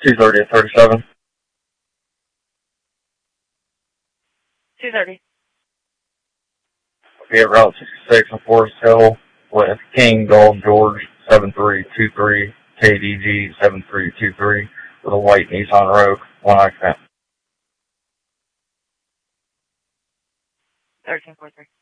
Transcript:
230 at 37. 230. Okay, Route 66 in Forest Hill with King Golf George 7323, KDG 7323 with a white Nissan Rogue, 1 occupant. 1343.